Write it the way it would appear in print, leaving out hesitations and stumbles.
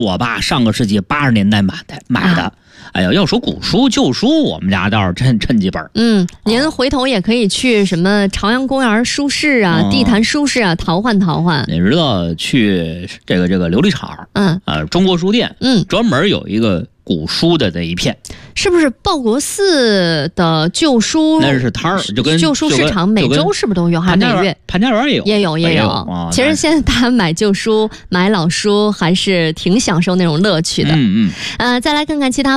我爸上个世纪80年代买的。哎呀，要说古书旧书，我们家倒是趁几本。 您回头也可以去什么朝阳公园书市啊、地坛书市啊淘换淘换。 你知道去这个琉璃厂，中国书店，专门有一个古书的这一片。 是不是报国寺的旧书？ 那是摊儿，就跟旧书市场每周是不是都有？还是每月？ 潘家园也有。 其实现在大家买旧书、买老书还是挺享受那种乐趣的。再来看看其他。